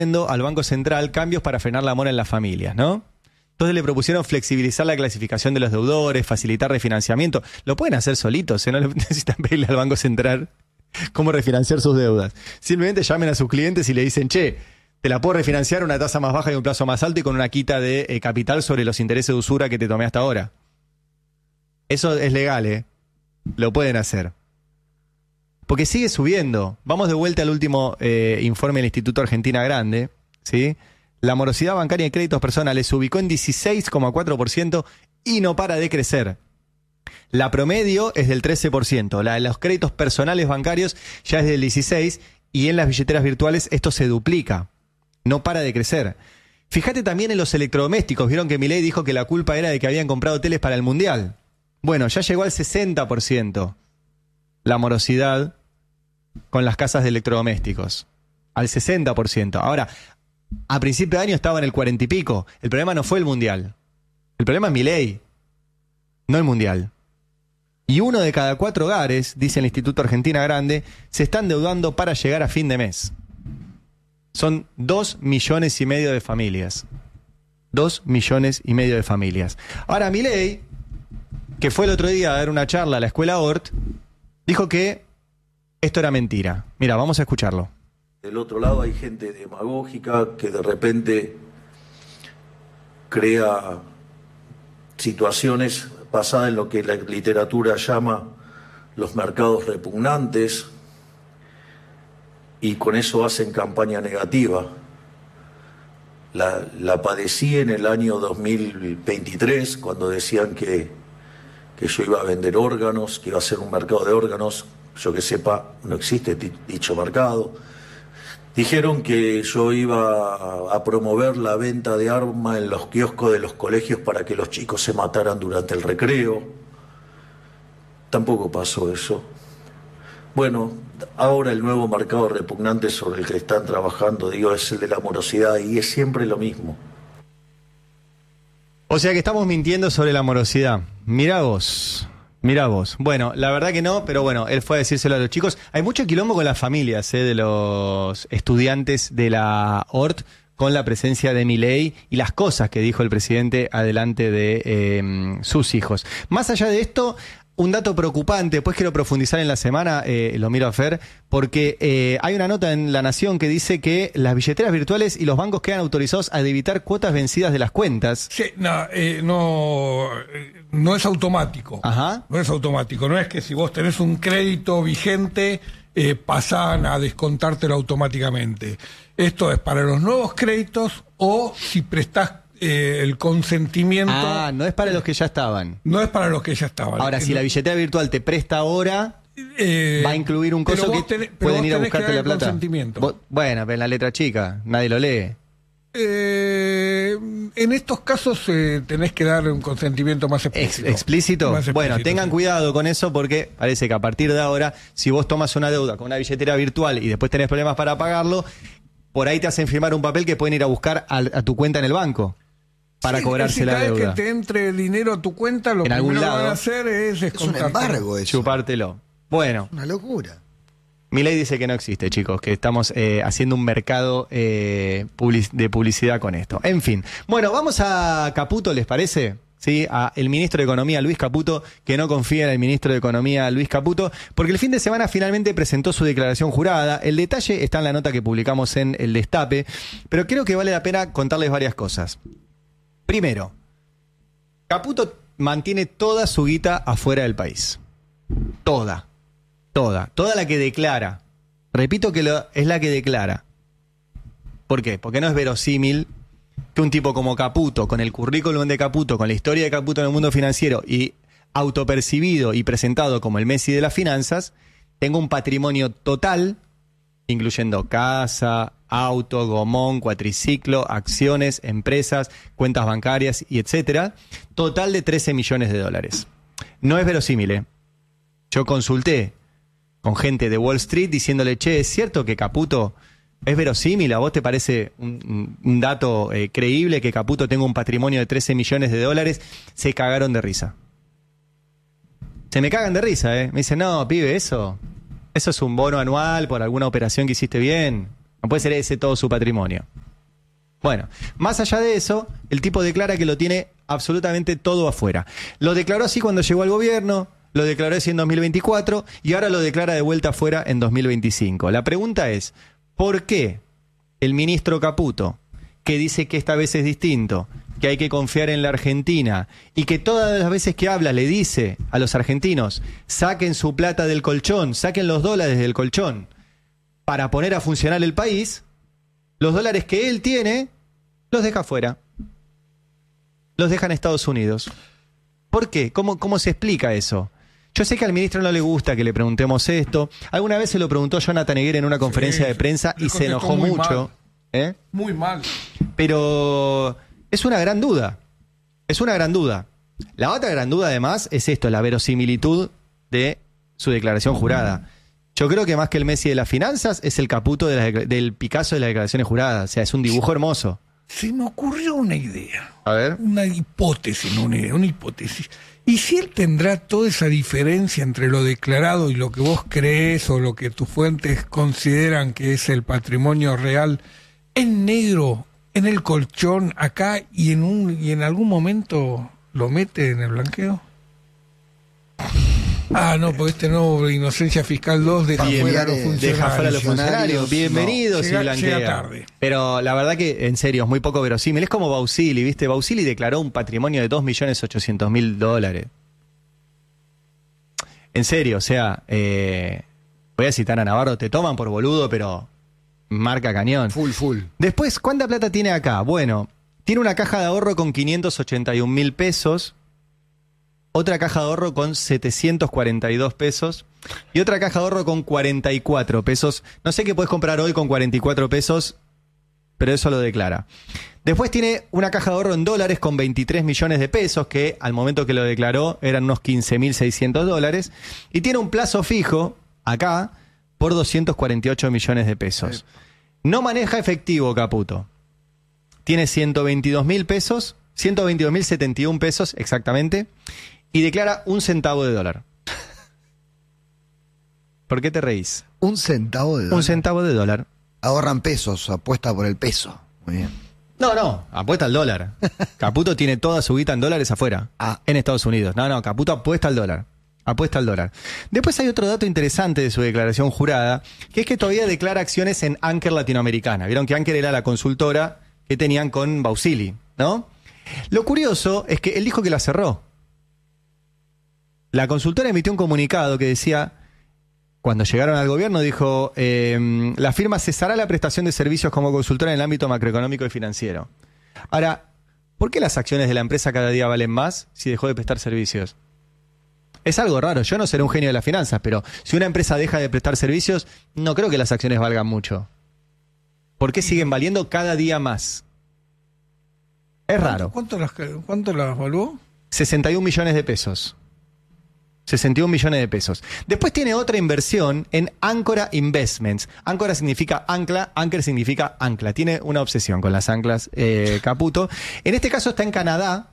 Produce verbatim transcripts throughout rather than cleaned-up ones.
al Banco Central cambios para frenar la mora en las familias, ¿no? Entonces le propusieron flexibilizar la clasificación de los deudores, facilitar refinanciamiento. Lo pueden hacer solitos, ¿eh? No necesitan pedirle al Banco Central cómo refinanciar sus deudas. Simplemente llamen a sus clientes y le dicen, che, te la puedo refinanciar a una tasa más baja y un plazo más alto y con una quita de eh, capital sobre los intereses de usura que te tomé hasta ahora. Eso es legal, ¿eh? Lo pueden hacer. Porque sigue subiendo. Vamos de vuelta al último eh, informe del Instituto Argentina Grande, ¿sí? La morosidad bancaria en créditos personales se ubicó en dieciséis coma cuatro por ciento y no para de crecer. La promedio es del trece por ciento. La de los créditos personales bancarios ya es del dieciséis por ciento y en las billeteras virtuales esto se duplica. No para de crecer. Fíjate también en los electrodomésticos. Vieron que Milei dijo que la culpa era de que habían comprado teles para el Mundial. Bueno, ya llegó al sesenta por ciento la morosidad con las casas de electrodomésticos. Al sesenta por ciento. Ahora, a principio de año estaba en el cuarenta y pico. El problema no fue el Mundial. El problema es Milei, no el Mundial. Y uno de cada cuatro hogares, dice el Instituto Argentina Grande, se están endeudando para llegar a fin de mes. Son dos millones y medio de familias. Dos millones y medio de familias. Ahora, Milei, que fue el otro día a dar una charla a la escuela Hort, dijo que esto era mentira. Mira, vamos a escucharlo. Del otro lado hay gente demagógica que de repente crea situaciones basadas en lo que la literatura llama los mercados repugnantes y con eso hacen campaña negativa. La, la padecí en el año dos mil veintitrés cuando decían que, que yo iba a vender órganos, que iba a ser un mercado de órganos. Yo que sepa, no existe dicho mercado. Dijeron que yo iba a promover la venta de armas en los kioscos de los colegios para que los chicos se mataran durante el recreo. Tampoco pasó eso. Bueno, ahora el nuevo mercado repugnante sobre el que están trabajando, digo, es el de la morosidad y es siempre lo mismo. O sea que estamos mintiendo sobre la morosidad. Mirá vos. Mirá vos. Bueno, la verdad que no, pero bueno, él fue a decírselo a los chicos. Hay mucho quilombo con las familias, ¿eh? De los estudiantes de la Hort con la presencia de Milei y las cosas que dijo el presidente adelante de eh, sus hijos. Más allá de esto, un dato preocupante, después quiero profundizar en la semana, eh, lo miro a Fer, porque eh, hay una nota en La Nación que dice que las billeteras virtuales y los bancos quedan autorizados a debitar cuotas vencidas de las cuentas. Sí, no, eh, no, eh, no es automático. Ajá. No es automático. No es que si vos tenés un crédito vigente, eh, pasan a descontártelo automáticamente. Esto es para los nuevos créditos o si prestás Eh, el consentimiento. Ah, no es para los que ya estaban. No es para los que ya estaban. Ahora, eh, si no, la billetera virtual te presta ahora, eh, va a incluir un coso que tenés, pueden ir a que buscarte la plata. Consentimiento. Bueno, pero en la letra chica, nadie lo lee. Eh, en estos casos eh, tenés que dar un consentimiento más explícito. Ex ¿Explícito? Más explícito, bueno, tengan sí. cuidado con eso porque parece que a partir de ahora, si vos tomas una deuda con una billetera virtual y después tenés problemas para pagarlo, por ahí te hacen firmar un papel que pueden ir a buscar a, a tu cuenta en el banco. Para sí, cobrarse la deuda. Si que te entre dinero a tu cuenta, lo en primero algún lado, que van a hacer es descontarte. Es un embargo eso. Chupártelo. Bueno. Es una locura. Milei dice que no existe, chicos, que estamos eh, haciendo un mercado eh, public de publicidad con esto. En fin. Bueno, vamos a Caputo, ¿les parece? Sí, a el ministro de Economía, Luis Caputo, que no confía en el ministro de Economía, Luis Caputo, porque el fin de semana finalmente presentó su declaración jurada. El detalle está en la nota que publicamos en El Destape, pero creo que vale la pena contarles varias cosas. Primero, Caputo mantiene toda su guita afuera del país. Toda. Toda. Toda la que declara. Repito que lo, es la que declara. ¿Por qué? Porque no es verosímil que un tipo como Caputo, con el currículum de Caputo, con la historia de Caputo en el mundo financiero y autopercibido y presentado como el Messi de las finanzas, tenga un patrimonio total, incluyendo casa, auto, gomón, cuatriciclo, acciones, empresas, cuentas bancarias y etcétera, total de trece millones de dólares. No es verosímil, ¿eh? Yo consulté con gente de Wall Street diciéndole, che, ¿es cierto que Caputo es verosímil? ¿A vos te parece un, un dato eh, creíble que Caputo tenga un patrimonio de trece millones de dólares? Se cagaron de risa. Se me cagan de risa, ¿eh? Me dicen, no, pibe, eso... Eso es un bono anual por alguna operación que hiciste bien. No puede ser ese todo su patrimonio. Bueno, más allá de eso, el tipo declara que lo tiene absolutamente todo afuera. Lo declaró así cuando llegó al gobierno, lo declaró así en dos mil veinticuatro y ahora lo declara de vuelta afuera en dos mil veinticinco. La pregunta es, ¿por qué el ministro Caputo, que dice que esta vez es distinto, que hay que confiar en la Argentina y que todas las veces que habla le dice a los argentinos, saquen su plata del colchón, saquen los dólares del colchón para poner a funcionar el país, los dólares que él tiene los deja afuera, los deja en Estados Unidos? ¿Por qué? ¿Cómo, cómo se explica eso? Yo sé que al ministro no le gusta que le preguntemos esto. Alguna vez se lo preguntó Jonathan Eguer en una conferencia Sí, de prensa y se enojó muy mucho. Mal. ¿Eh? Muy mal. Pero es una gran duda. Es una gran duda. La otra gran duda, además, es esto, la verosimilitud de su declaración jurada. Yo creo que más que el Messi de las finanzas, es el Caputo de la, del Picasso de las declaraciones juradas. O sea, es un dibujo hermoso. Se me ocurrió una idea. A ver. Una hipótesis, no una idea, una hipótesis. ¿Y si él tendrá toda esa diferencia entre lo declarado y lo que vos crees o lo que tus fuentes consideran que es el patrimonio real en negro, en el colchón, acá y en un y en algún momento lo mete en el blanqueo? Ah, no, porque este nuevo Inocencia Fiscal dos deja Bien, fuera a los deja funcionarios. fuera a los funcionarios. Bienvenidos Llega- y blanquea. llega tarde. Pero la verdad que, en serio, es muy poco verosímil. Es como Bausili, ¿viste? Bausili declaró un patrimonio de dos millones ochocientos mil dólares. En serio, o sea, eh, voy a citar a Navarro, te toman por boludo, pero marca cañón. Full, full. Después, ¿cuánta plata tiene acá? Bueno, tiene una caja de ahorro con quinientos ochenta y un mil pesos, otra caja de ahorro con setecientos cuarenta y dos pesos y otra caja de ahorro con cuarenta y cuatro pesos. No sé qué puedes comprar hoy con cuarenta y cuatro pesos, pero eso lo declara. Después tiene una caja de ahorro en dólares con veintitrés millones de pesos, que al momento que lo declaró eran unos quince mil seiscientos dólares. Y tiene un plazo fijo, acá, por doscientos cuarenta y ocho millones de pesos. No maneja efectivo, Caputo. Tiene ciento veintidós mil pesos, ciento veintidós mil setenta y uno pesos exactamente, y declara un centavo de dólar. ¿Por qué te reís? Un centavo de dólar. Un centavo de dólar. Ahorran pesos, apuesta por el peso. Muy bien. No, no, apuesta al dólar. Caputo tiene toda su guita en dólares afuera, Ah. en Estados Unidos. No, no, Caputo apuesta al dólar. Apuesta al dólar. Después hay otro dato interesante de su declaración jurada, que es que todavía declara acciones en Anker Latinoamericana. Vieron que Anker era la consultora que tenían con Bausili, ¿no? Lo curioso es que él dijo que la cerró. La consultora emitió un comunicado que decía, cuando llegaron al gobierno, dijo, eh, la firma cesará la prestación de servicios como consultora en el ámbito macroeconómico y financiero. Ahora, ¿por qué las acciones de la empresa cada día valen más si dejó de prestar servicios? Es algo raro. Yo no seré un genio de las finanzas, pero si una empresa deja de prestar servicios, no creo que las acciones valgan mucho. ¿Por qué siguen valiendo cada día más? Es raro. ¿Cuánto las, cuánto las evaluó? sesenta y un millones de pesos. sesenta y un millones de pesos. Después tiene otra inversión en Ancora Investments. Ancora significa ancla, Anchor significa ancla. Tiene una obsesión con las anclas, eh, Caputo. En este caso está en Canadá,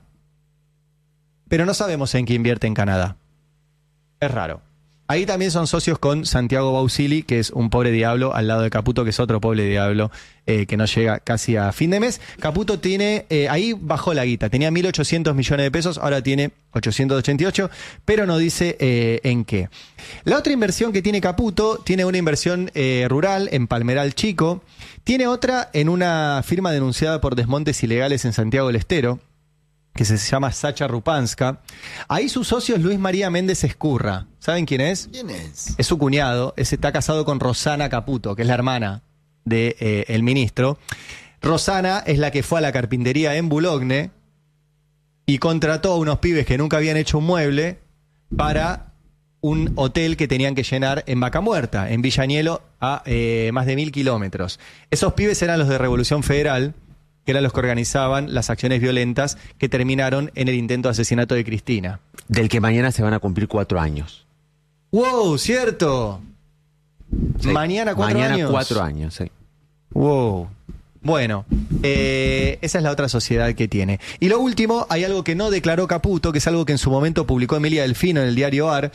pero no sabemos en qué invierte en Canadá. Es raro. Ahí también son socios con Santiago Bausili, que es un pobre diablo, al lado de Caputo, que es otro pobre diablo, eh, que no llega casi a fin de mes. Caputo tiene, eh, ahí bajó la guita, tenía mil ochocientos millones de pesos, ahora tiene ochocientos ochenta y ocho, pero no dice eh, en qué. La otra inversión que tiene Caputo, tiene una inversión eh, rural en Palmeral Chico, tiene otra en una firma denunciada por desmontes ilegales en Santiago del Estero, que se llama Sacha Rupanska. Ahí su socio es Luis María Méndez Escurra. ¿Saben quién es? ¿Quién es? Es su cuñado. Es, está casado con Rosana Caputo, que es la hermana del de, eh, ministro. Rosana es la que fue a la carpintería en Boulogne y contrató a unos pibes que nunca habían hecho un mueble para un hotel que tenían que llenar en Vaca Muerta, en Villa Agnello, a eh, más de mil kilómetros. Esos pibes eran los de Revolución Federal, que eran los que organizaban las acciones violentas que terminaron en el intento de asesinato de Cristina. Del que mañana se van a cumplir cuatro años. ¡Wow! ¿Cierto? Sí. Mañana cuatro mañana años. cuatro años, sí. ¡Wow! Bueno, eh, esa es la otra sociedad que tiene. Y lo último, hay algo que no declaró Caputo, que es algo que en su momento publicó Emilia Delfino en el diario A R,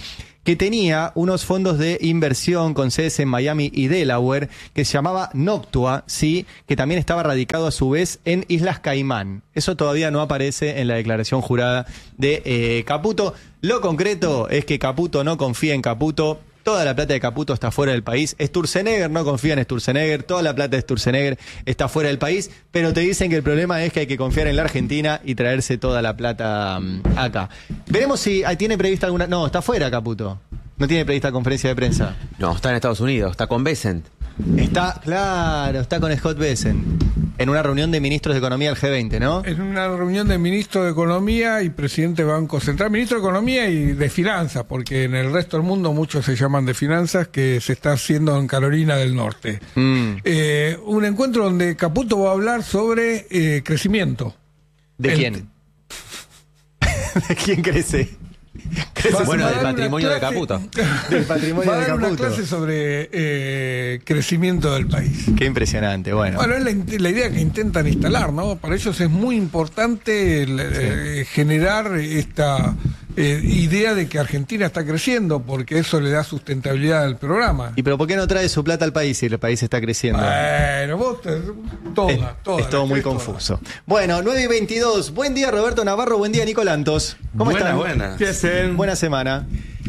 que tenía unos fondos de inversión con sedes en Miami y Delaware, que se llamaba Noctua, ¿sí? Que también estaba radicado a su vez en Islas Caimán. Eso todavía no aparece en la declaración jurada de eh, Caputo. Lo concreto es que Caputo no confía en Caputo. Toda la plata de Caputo está fuera del país. Sturzenegger no confía en Sturzenegger. Toda la plata de Sturzenegger está fuera del país. Pero te dicen que el problema es que hay que confiar en la Argentina y traerse toda la plata um, acá. Veremos si ah, tiene prevista alguna... No, está fuera Caputo. No tiene prevista conferencia de prensa. No, está en Estados Unidos, está con Bessent. Está, claro, está con Scott Bessent. En una reunión de ministros de Economía del G veinte, ¿no? En una reunión de ministro de Economía y presidente de Banco Central, ministro de Economía y de Finanzas, porque en el resto del mundo muchos se llaman de Finanzas, que se está haciendo en Carolina del Norte. Mm. Eh, un encuentro donde Caputo va a hablar sobre eh, crecimiento. ¿De El- quién? ¿De quién crece? Crece Va- Bueno, va a del dar una patrimonio de clase- Caputo. Del patrimonio va a de dar una Caputo. clase sobre eh, crecimiento del país. Qué impresionante, bueno. Bueno, es la, in- la idea que intentan instalar, ¿no? Para ellos es muy importante el, eh, generar esta eh, idea de que Argentina está creciendo, porque eso le da sustentabilidad al programa. ¿Y pero por qué no trae su plata al país si el país está creciendo? Bueno, vos, te- toda, es, toda. es todo la muy crees toda. confuso. Bueno, nueve y veintidós. Buen día, Roberto Navarro. Buen día, Nico Lantos. ¿Cómo Buenas, están? buenas. ¿Qué hacen? Buena semana.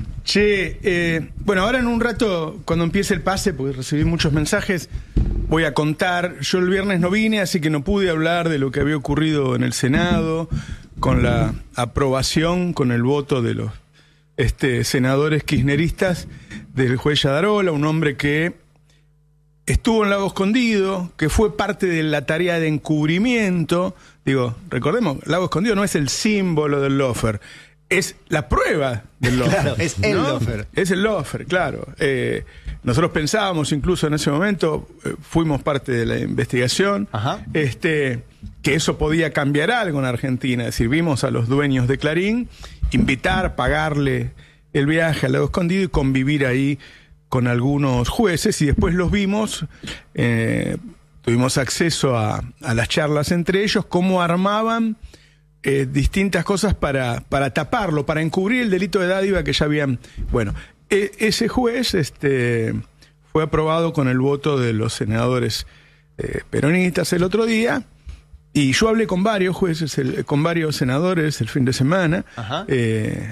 Che, eh, bueno, ahora en un rato, cuando empiece el pase, porque recibí muchos mensajes, voy a contar. Yo el viernes no vine, así que no pude hablar de lo que había ocurrido en el Senado, con la aprobación, con el voto de los este, senadores kirchneristas del juez Yadarola, un hombre que estuvo en Lago Escondido, que fue parte de la tarea de encubrimiento. Digo, recordemos, Lago Escondido no es el símbolo del lofer, es la prueba del lofer. Claro, es el ¿no? lofer. Es el lofer, claro. Eh, nosotros pensábamos, incluso en ese momento, eh, fuimos parte de la investigación, Ajá. este, que eso podía cambiar algo en Argentina. Es decir, vimos a los dueños de Clarín invitar, pagarle el viaje al Lago Escondido y convivir ahí con algunos jueces, y después los vimos, eh, tuvimos acceso a, a las charlas entre ellos, cómo armaban eh, distintas cosas para, para taparlo, para encubrir el delito de dádiva que ya habían... Bueno, e- ese juez este, fue aprobado con el voto de los senadores eh, peronistas el otro día, y yo hablé con varios jueces, el- con varios senadores el fin de semana, Ajá. eh,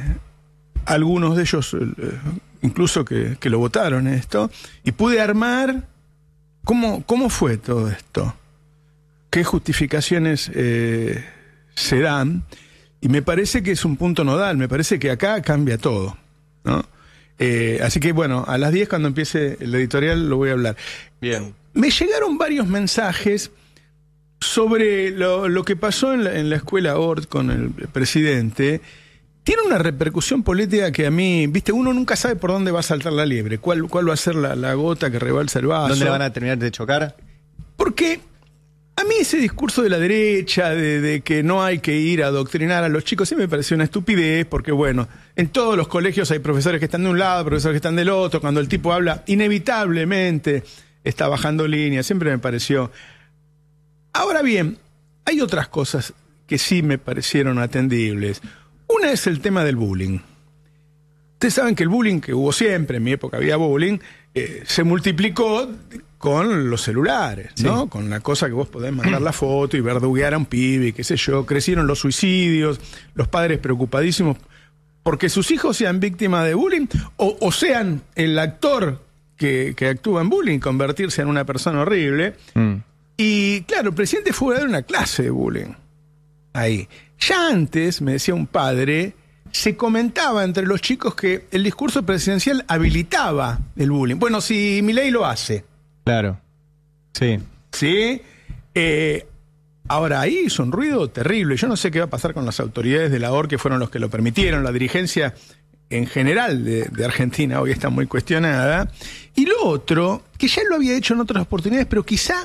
algunos de ellos eh, incluso que, que lo votaron esto, y pude armar cómo, cómo fue todo esto, qué justificaciones eh, se dan, y me parece que es un punto nodal, me parece que acá cambia todo, ¿no? Eh, así que bueno, a las diez cuando empiece el editorial lo voy a hablar. Bien. Me llegaron varios mensajes sobre lo, lo que pasó en la, en la escuela Ort con el presidente. Tiene una repercusión política que a mí, viste, uno nunca sabe por dónde va a saltar la liebre, cuál, cuál va a ser la, la gota que rebalsa el vaso. ¿Dónde le van a terminar de chocar? Porque a mí ese discurso de la derecha, de, de que no hay que ir a adoctrinar a los chicos, sí me pareció una estupidez, porque bueno, en todos los colegios hay profesores que están de un lado, profesores que están del otro, cuando el tipo habla, inevitablemente está bajando línea, siempre me pareció. Ahora bien, hay otras cosas que sí me parecieron atendibles. Una es el tema del bullying. Ustedes saben que el bullying que hubo siempre, en mi época había bullying, eh, se multiplicó con los celulares, ¿no? Sí. Con la cosa que vos podés mandar la foto y verduguear a un pibe, qué sé yo. Crecieron los suicidios, los padres preocupadísimos porque sus hijos sean víctimas de bullying o, o sean el actor que, que actúa en bullying, convertirse en una persona horrible. Mm. Y claro, el presidente fue a dar una clase de bullying ahí. Ya antes, me decía un padre, se comentaba entre los chicos que el discurso presidencial habilitaba el bullying. Bueno, si Milei lo hace, Claro. Sí. ¿sí? Eh, ahora ahí hizo un ruido terrible. Yo no sé qué va a pasar con las autoridades de la O R, que fueron los que lo permitieron. La dirigencia en general de, de Argentina hoy está muy cuestionada. Y lo otro, que ya lo había hecho en otras oportunidades, pero quizá,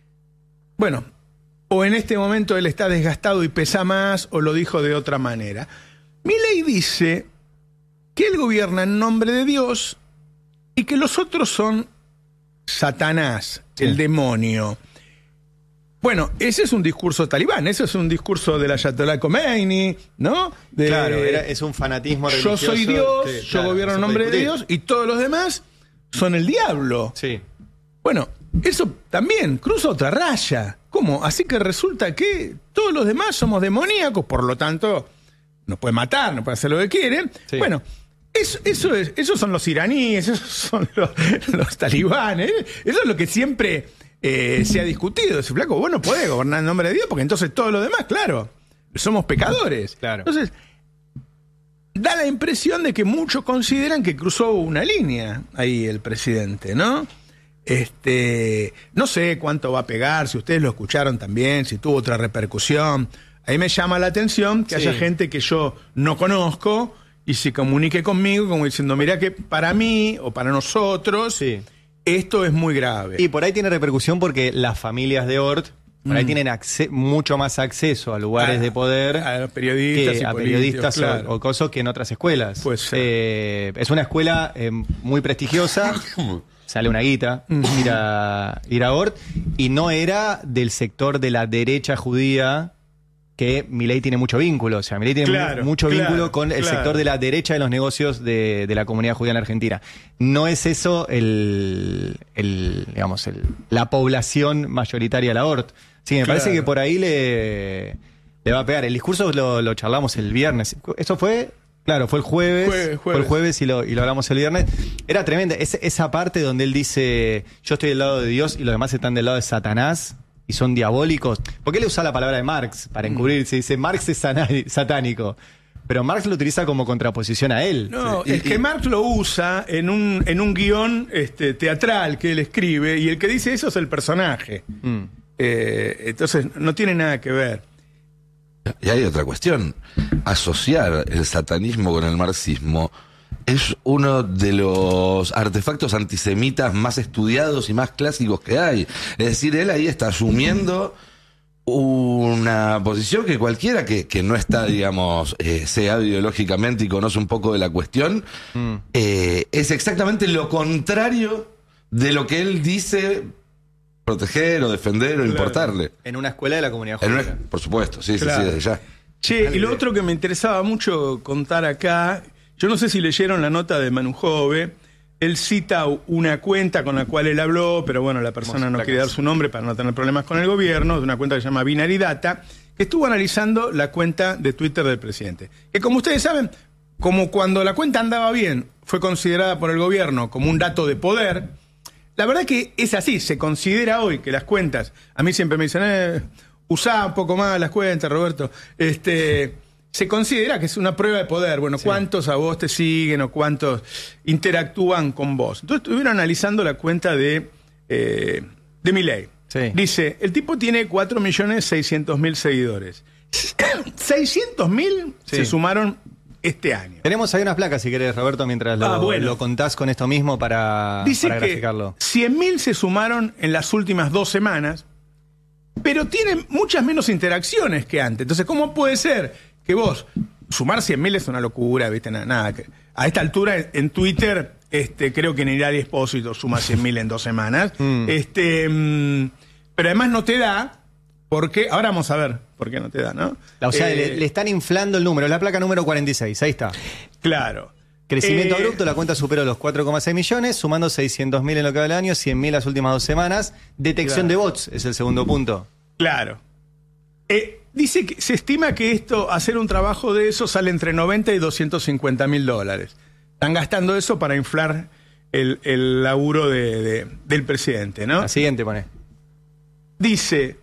bueno, o en este momento él está desgastado y pesa más, o lo dijo de otra manera. Milei dice que él gobierna en nombre de Dios y que los otros son Satanás, Sí. el demonio. Bueno, ese es un discurso talibán, ese es un discurso de la Ayatollah Khomeini, ¿no? De, Claro, era- es un fanatismo yo religioso. soy Dios, que, yo claro, gobierno no en se nombre puede de discutir. Dios, y todos los demás son el diablo. Sí. Bueno, eso también cruza otra raya. ¿Cómo? Así que resulta que todos los demás somos demoníacos, por lo tanto, nos puede matar, nos puede hacer lo que quiere. Sí. Bueno, eso, eso es, esos son los iraníes, esos son los, los talibanes. Eso es lo que siempre eh, se ha discutido. Ese flaco, vos no podés gobernar en nombre de Dios, porque entonces todos los demás, claro, somos pecadores. Claro. Entonces, da la impresión de que muchos consideran que cruzó una línea ahí el presidente, ¿no? Este, no sé cuánto va a pegar, si ustedes lo escucharon también, si tuvo otra repercusión. Ahí me llama la atención que Sí. haya gente que yo no conozco y se comunique conmigo como diciendo, mirá que para mí o para nosotros Sí. esto es muy grave. Y por ahí tiene repercusión porque las familias de Hort por ahí Mm. tienen acce- mucho más acceso a lugares A- de poder a los periodistas que y a políticos, periodistas o- claro. o, cosas que en otras escuelas. Puede ser. Eh, es una escuela eh, muy prestigiosa, sale una guita ir a, ir a Hort, y no era del sector de la derecha judía, que Milei tiene mucho vínculo. O sea, Milei tiene Claro, mu- mucho claro, vínculo con el claro. sector de la derecha de los negocios de, de la comunidad judía en Argentina. No es eso el, el digamos, el, la población mayoritaria de la Hort. Sí, me Claro. parece que por ahí le, le va a pegar. El discurso lo, lo charlamos el viernes. Esto fue, claro, fue el jueves. Jue- Fue el jueves. jueves y lo, y lo hablamos el viernes. Era tremenda. Es- esa parte donde él dice, yo estoy del lado de Dios y los demás están del lado de Satanás y son diabólicos. ¿Por qué le usa la palabra de Marx para encubrirse? Dice, Marx es sana- satánico. Pero Marx lo utiliza como contraposición a él. No, Y- es que y- Marx lo usa en un, en un guión este, teatral que él escribe y el que dice eso es el personaje. Mm. Eh, entonces no tiene nada que ver. Y hay otra cuestión. Asociar el satanismo con el marxismo es uno de los artefactos antisemitas más estudiados y más clásicos que hay. Es decir, él ahí está asumiendo una posición que cualquiera que, que no está, digamos, eh, sea ideológicamente y conoce un poco de la cuestión, Mm. eh, es exactamente lo contrario de lo que él dice proteger o defender o importarle. En una escuela de la comunidad En judía. una- por supuesto, sí, Claro. sí, sí, desde ya. Che, y lo otro que me interesaba mucho contar acá, yo no sé si leyeron la nota de Manu Jove, él cita una cuenta con la cual él habló, pero bueno, la persona no quiere dar su nombre para no tener problemas con el gobierno, de una cuenta que se llama Binary Data, que estuvo analizando la cuenta de Twitter del presidente. Que como ustedes saben, como cuando la cuenta andaba bien, fue considerada por el gobierno como un dato de poder, la verdad que es así, se considera hoy que las cuentas, a mí siempre me dicen, eh, usá un poco más las cuentas, Roberto, este, se considera que es una prueba de poder, bueno, cuántos a vos te siguen o cuántos interactúan con vos. Entonces estuvieron analizando la cuenta de, eh, de Milei. Sí. Dice, el tipo tiene cuatro millones seiscientos mil seguidores. seiscientos mil Sí. se sumaron este año. Tenemos ahí unas placas, si querés, Roberto, mientras lo, Ah, bueno. lo contás con esto mismo para, Dice para que graficarlo. cien mil se sumaron en las últimas dos semanas, pero tienen muchas menos interacciones que antes. Entonces, ¿cómo puede ser que vos, sumar cien mil es una locura, ¿viste? Nada, nada, que a esta altura en, en Twitter, este, creo que Nirari Espósito suma cien mil en dos semanas. Mm. Este, mm, pero además no te da, porque, ahora vamos a ver por qué no te da, ¿no? O sea, Eh, le, le están inflando el número. La placa número cuarenta y seis, ahí está. Claro. Crecimiento Eh, abrupto, la cuenta superó los cuatro coma seis millones, sumando seiscientos mil en lo que va del año, cien mil las últimas dos semanas. Detección Claro. de bots es el segundo punto. Claro. Eh, dice que se estima que esto, hacer un trabajo de eso, sale entre noventa y doscientos cincuenta mil dólares. Están gastando eso para inflar el, el laburo de- de- del presidente, ¿no? La siguiente pone. Dice,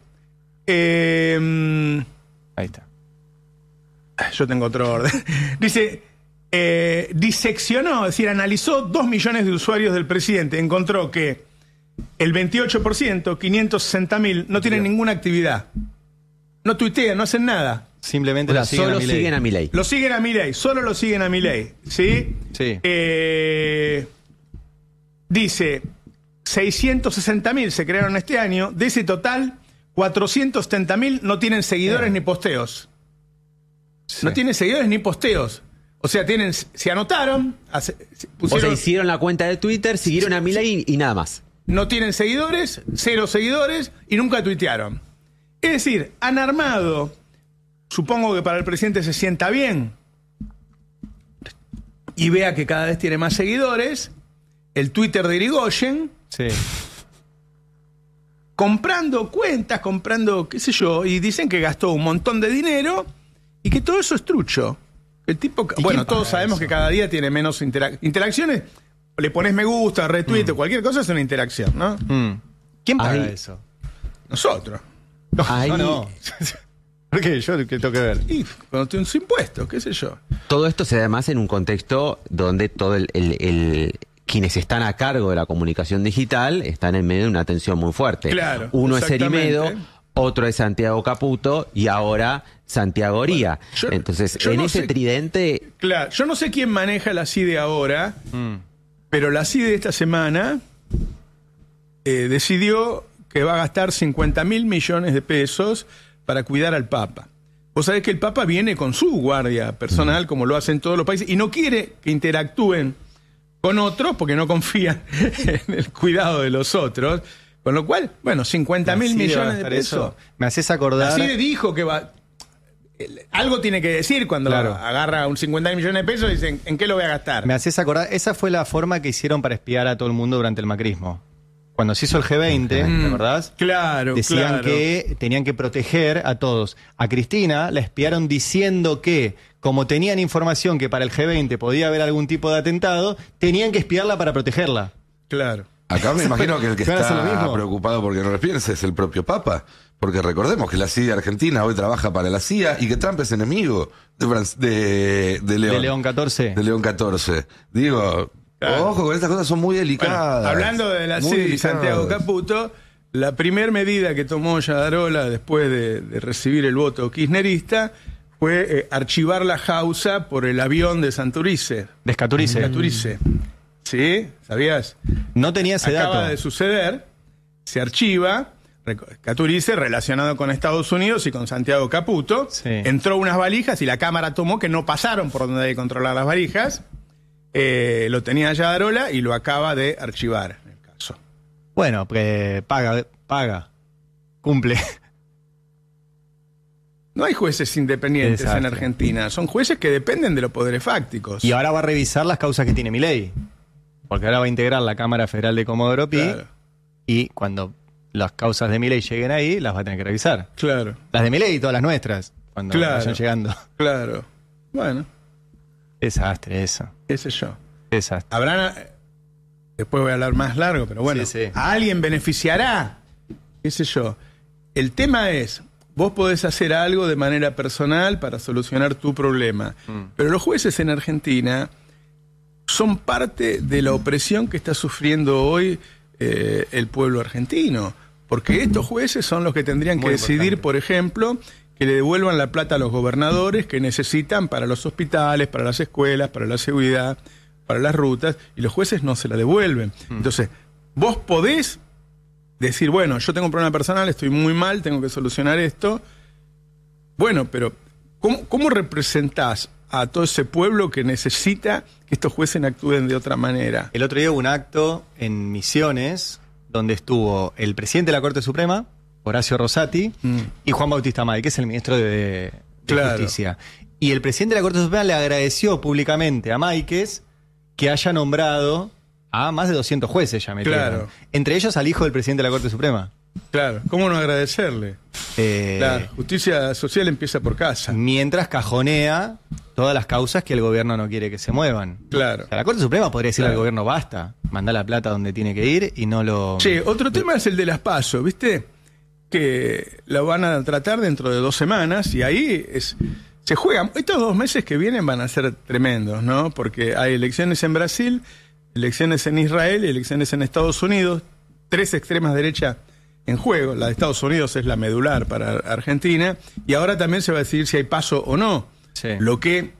eh, Ahí está. yo tengo otro orden. Dice, eh, diseccionó, es decir, analizó dos millones de usuarios del presidente. Encontró que el veintiocho por ciento, quinientos sesenta mil, no tienen ninguna actividad. No tuitean, no hacen nada. Simplemente O sea, la siguen solo a Milei. siguen a Milei. Lo siguen a Milei, solo lo siguen a Milei, ¿sí? Sí. Eh, dice, seiscientos sesenta mil se crearon este año, de ese total, cuatrocientos setenta mil no tienen seguidores Eh. ni posteos. Sí. No tienen seguidores ni posteos. O sea, tienen, se anotaron, hace- O sea, pusieron, hicieron la cuenta de Twitter, siguieron a Milei y, y nada más. no tienen seguidores, cero seguidores y nunca tuitearon. Es decir, han armado, supongo que para el presidente se sienta bien, y vea que cada vez tiene más seguidores, el Twitter de Irigoyen, Sí. comprando cuentas, comprando, qué sé yo, y dicen que gastó un montón de dinero y que todo eso es trucho. El tipo, ¿Y bueno, quién todos paga sabemos eso? que cada día tiene menos interac- interacciones. Le pones me gusta, retweet, o cualquier cosa es una interacción, ¿no? Mm. ¿Quién paga Ahí- eso? Nosotros. No, Ahí- no, no. ¿Por qué? Yo qué tengo que ver. Y cuando tienes impuestos, qué sé yo. Todo esto se da además en un contexto donde todo el, el- el- quienes están a cargo de la comunicación digital están en medio de una tensión muy fuerte. Claro, Uno es exactamente. Erimedo, otro es Santiago Caputo y ahora Santiago Oría. Bueno, yo- Entonces, yo en no ese sé- tridente, Claro, yo no sé quién maneja la C I D E ahora, Mm. pero la C I D E de esta semana eh, decidió que va a gastar cincuenta mil millones de pesos para cuidar al Papa. Vos sabés que el Papa viene con su guardia personal, como lo hacen todos los países, y no quiere que interactúen con otros porque no confía en el cuidado de los otros. Con lo cual, bueno, cincuenta mil Así va a millones de estar pesos. eso. Me haces acordar. Así le dijo que va. el- Algo tiene que decir cuando Claro. agarra un cincuenta mil millones de pesos y dicen, ¿en qué lo voy a gastar? Me haces acordar. Esa fue la forma que hicieron para espiar a todo el mundo durante el macrismo. Cuando se hizo el G veinte, Mm, ¿te acordás? Claro, Decían claro. que tenían que proteger a todos. A Cristina la espiaron diciendo que, como tenían información que para el G veinte podía haber algún tipo de atentado, tenían que espiarla para protegerla. Claro. Acá me imagino que el que ¿Van a hacer lo está mismo? preocupado porque no respiense es el propio Papa. Porque recordemos que la C I D E Argentina hoy trabaja para la C I A y que Trump es enemigo de, Fran- de, de León. De León catorce. De León catorce. Digo, Claro. ojo con estas cosas, son muy Bueno, delicadas. hablando de la Muy C I D E y delicadas. Santiago Caputo, la primer medida que tomó Yadarola después de, de recibir el voto kirchnerista fue eh, archivar la causa por el avión de Santurice. Descaturice. Santurice. ¿Sí? ¿Sabías? No tenía ese Acaba dato. de suceder, se archiva, reco- Caturice relacionado con Estados Unidos y con Santiago Caputo, Sí. entró unas valijas y la cámara tomó que no pasaron por donde hay que controlar las valijas, eh, lo tenía Yadarola y lo acaba de archivar en el caso. Bueno, pues paga, paga. Cumple. No hay jueces independientes Desastre. en Argentina, son jueces que dependen de los poderes fácticos. Y ahora va a revisar las causas que tiene Milei. Porque ahora va a integrar la Cámara Federal de Comodoro Pi. Claro, Y cuando las causas de Milei lleguen ahí, las va a tener que revisar. claro, Las de Milei y todas las nuestras. Cuando Claro. vayan llegando. claro. Bueno, Desastre eso. qué sé yo. Desastre. Habrán, después voy a hablar más largo, pero bueno, Sí, sí. ¿a alguien beneficiará? ¿Qué sé yo? El tema es, vos podés hacer algo de manera personal para solucionar tu problema, Mm. pero los jueces en Argentina son parte de la opresión que está sufriendo hoy eh, el pueblo argentino, porque estos jueces son los que tendrían que Muy decidir, importante. por ejemplo, que le devuelvan la plata a los gobernadores que necesitan para los hospitales, para las escuelas, para la seguridad, para las rutas, y los jueces no se la devuelven. Entonces, vos podés decir, bueno, yo tengo un problema personal, estoy muy mal, tengo que solucionar esto. Bueno, pero ¿cómo, cómo representás a todo ese pueblo que necesita que estos jueces actúen de otra manera? El otro día hubo un acto en Misiones donde estuvo el presidente de la Corte Suprema, Horacio Rosati, Mm. y Juan Bautista May, que es el ministro de, de Claro. Justicia. Y el presidente de la Corte Suprema le agradeció públicamente a Máiquez que haya nombrado a más de doscientos jueces, ya metieron. Claro. Entre ellos al hijo del presidente de la Corte Suprema. Claro, ¿cómo no agradecerle? Eh, La justicia social empieza por casa. Mientras cajonea todas las causas que el gobierno no quiere que se muevan. Claro. O sea, la Corte Suprema podría decirle Claro. al gobierno basta, mandá la plata donde tiene que ir y no lo... Che, otro tema es el de las PASO, ¿viste? Que lo van a tratar dentro de dos semanas y ahí es, se juegan. Estos dos meses que vienen van a ser tremendos, ¿no? Porque hay elecciones en Brasil, elecciones en Israel y elecciones en Estados Unidos, tres extremas derecha en juego. La de Estados Unidos es la medular para Argentina y ahora también se va a decidir si hay PASO o no. Sí. Lo que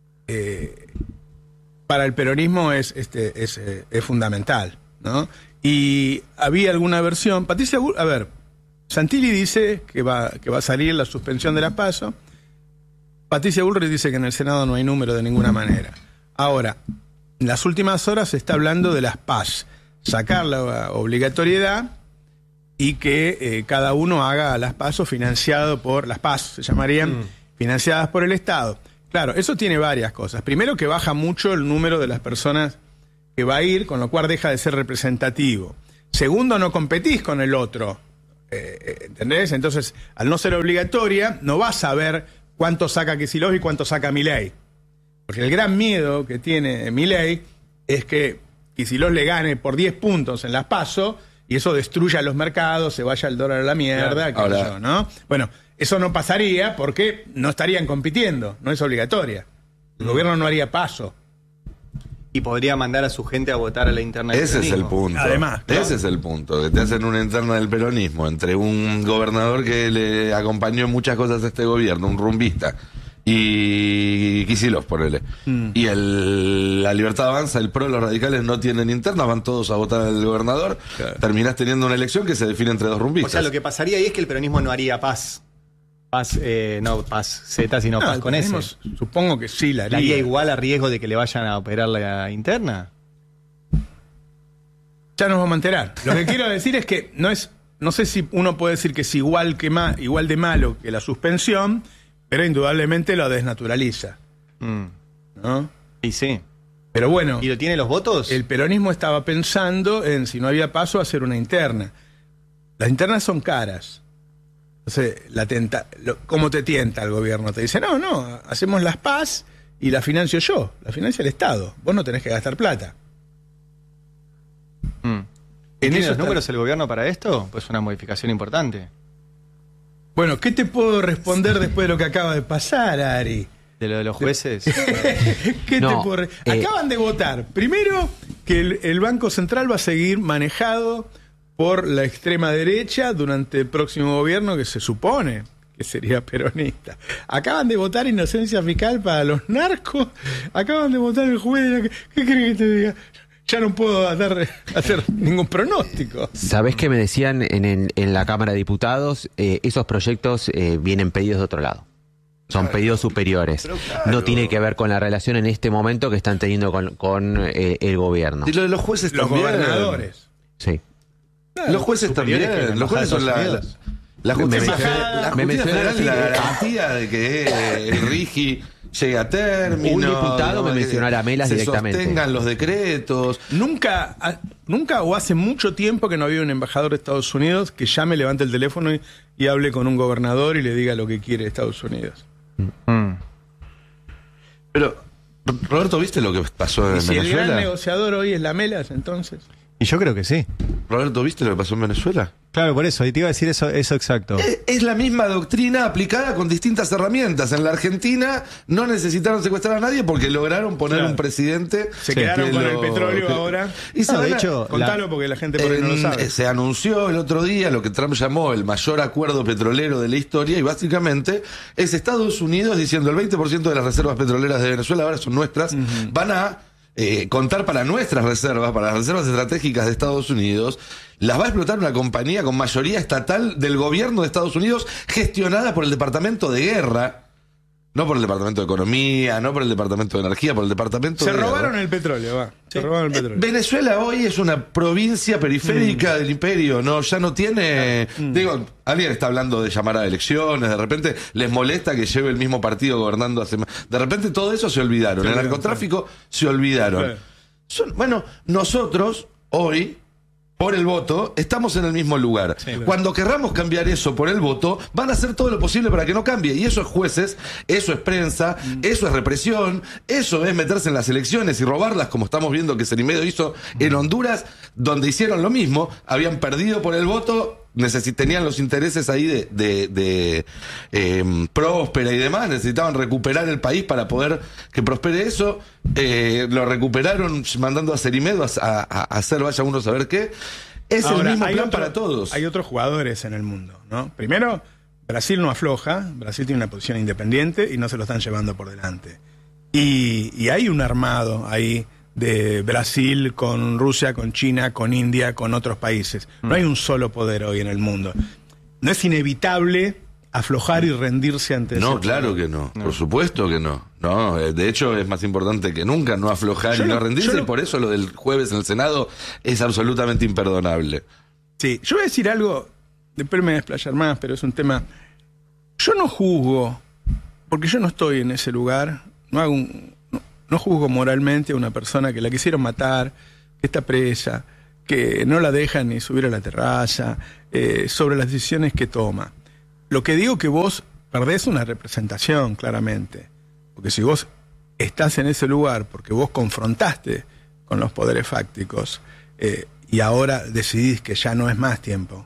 eh, para el peronismo es, este, es, eh, es fundamental, ¿no? Y había alguna versión. Patricia Bull, a ver, Santilli dice que va, que va a salir la suspensión de la PASO. Patricia Bullrich dice que en el Senado no hay número de ninguna manera. Ahora, en las últimas horas se está hablando de las P A S, sacar la obligatoriedad y que eh, cada uno haga las PASO financiado por, las PASO se llamarían, mm. financiadas por el Estado. Claro, eso tiene varias cosas. Primero, que baja mucho el número de las personas que va a ir, con lo cual deja de ser representativo. Segundo, no competís con el otro, eh, ¿entendés? Entonces, al no ser obligatoria, no vas a ver cuánto saca Kicillof y cuánto saca Milei. Porque el gran miedo que tiene Milei es que Kicillof le gane por diez puntos en las PASO y eso destruya los mercados, se vaya el dólar a la mierda, claro. Ahora, yo, ¿no? Bueno, eso no pasaría porque no estarían compitiendo, no es obligatoria. El mm. gobierno no haría PASO. Y podría mandar a su gente a votar a la interna del Ese peronismo. es el punto. Además, claro. Ese es el punto, que te hacen una interna del peronismo entre un gobernador que le acompañó en muchas cosas a este gobierno, un rumbista, y Kicillof, ponele. Mm. Y el, la Libertad Avanza, el PRO, los radicales no tienen internas, van todos a votar al gobernador. Claro. Terminás teniendo una elección que se define entre dos rumbistas. O sea, lo que pasaría ahí es que el peronismo no haría paz. Paz, eh, no paz Z, sino no, paz con S. Supongo que sí la haría. ¿La haría igual a riesgo de que le vayan a operar la interna? Ya nos vamos a enterar. Lo que quiero decir es que no es, no sé si uno puede decir que es igual, que ma, igual de malo que la suspensión, pero indudablemente lo desnaturaliza. Mm. ¿No? Y sí. Pero bueno. ¿Y lo tiene los votos? El peronismo estaba pensando en, si no había paso, hacer una interna. Las internas son caras. Entonces, la tenta, lo, ¿cómo te tienta el gobierno? Te dice, no, no, hacemos las PAS y la financio yo, la financia el Estado. Vos no tenés que gastar plata. Mm. ¿Tiene los números el gobierno para esto? Pues una modificación importante. Bueno, ¿qué te puedo responder después de lo que acaba de pasar, Ari? ¿De lo de los jueces? ¿Qué no, te puedo... eh... Acaban de votar. Primero, que el, el Banco Central va a seguir manejado por la extrema derecha durante el próximo gobierno, que se supone que sería peronista. Acaban de votar inocencia fiscal para los narcos. Acaban de votar el juez. ¿Qué crees que te diga? Ya no puedo dar, hacer ningún pronóstico. ¿Sabés que me decían en, en, en la Cámara de Diputados? Eh, esos proyectos eh, vienen pedidos de otro lado. Son pedidos superiores. Claro. No tiene que ver con la relación en este momento que están teniendo con, con eh, el gobierno. Y lo de los jueces los también. gobernadores. Sí. Claro, los jueces también. Los jueces son la, la, la justicia federal. Me mencionaron la garantía de que el RIGI llegue a término. Un diputado no, me mencionó a la Melas se directamente. Sostengan los decretos. Nunca, nunca o hace mucho tiempo que no había un embajador de Estados Unidos que llame, levante el teléfono y, y hable con un gobernador y le diga lo que quiere Estados Unidos. Mm. Pero, Roberto, ¿viste lo que pasó en ¿Y si Venezuela? el gran negociador hoy es la Melas, entonces? Y yo creo que sí. Roberto, ¿viste lo que pasó en Venezuela? Claro, por eso, y te iba a decir eso, eso exacto. Es, es la misma doctrina aplicada con distintas herramientas. En la Argentina no necesitaron secuestrar a nadie porque lograron poner claro. un presidente. Se quedaron con lo, el petróleo que, ahora. Y no, de hecho, contalo la, porque la gente por ahí en, no lo sabe. Se anunció el otro día lo que Trump llamó el mayor acuerdo petrolero de la historia y básicamente es Estados Unidos diciendo el veinte por ciento de las reservas petroleras de Venezuela ahora son nuestras, uh-huh. van a Eh, contar para nuestras reservas, para las reservas estratégicas de Estados Unidos, las va a explotar una compañía con mayoría estatal del gobierno de Estados Unidos, gestionada por el Departamento de Guerra, no por el Departamento de Economía, no por el Departamento de Energía, por el Departamento Se de robaron Guerra. el petróleo, va. Se Sí. robaron el petróleo. Eh, Venezuela hoy es una provincia periférica mm. del imperio, no, ya no tiene, mm. digo, alguien está hablando de llamar a elecciones, de repente les molesta que lleve el mismo partido gobernando hace más, de repente todo eso se olvidaron, el narcotráfico se olvidaron. Claro. Son, bueno, nosotros hoy por el voto, estamos en el mismo lugar. Sí, claro. Cuando querramos cambiar eso por el voto, van a hacer todo lo posible para que no cambie. Y eso es jueces, eso es prensa, mm. eso es represión, eso es meterse en las elecciones y robarlas, como estamos viendo que Serimedo hizo mm. en Honduras, donde hicieron lo mismo, habían perdido por el voto, Necesit tenían los intereses ahí de, de, de eh, próspera y demás, necesitaban recuperar el país para poder que prospere eso, eh, lo recuperaron mandando a Serimedo a, a, a hacer vaya uno a saber qué. Es Ahora, el mismo plan otro, para todos. Hay otros jugadores en el mundo, ¿no? Primero, Brasil no afloja, Brasil tiene una posición independiente y no se lo están llevando por delante. Y, y hay un armado ahí de Brasil con Rusia, con China, con India, con otros países. No hay un solo poder hoy en el mundo. No es inevitable aflojar y rendirse ante No, ese claro poder. que no. no, por supuesto que no. No, de hecho es más importante que nunca no aflojar yo y no, no rendirse, lo... y por eso lo del jueves en el Senado es absolutamente imperdonable. Sí, yo voy a decir algo, después me voy a explayar más, pero es un tema... Yo no juzgo, porque yo no estoy en ese lugar, no hago un, no, no juzgo moralmente a una persona que la quisieron matar, que está presa, que no la dejan ni subir a la terraza, eh, sobre las decisiones que toma. Lo que digo que vos perdés una representación, claramente, porque si vos estás en ese lugar porque vos confrontaste con los poderes fácticos, eh, y ahora decidís que ya no es más tiempo